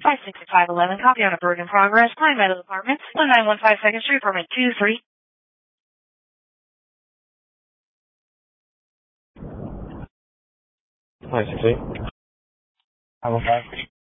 56511, copy on a Bergen Progress, Pine Meadows Apartments, 1915 2nd Street, apartment 23. 568. 505.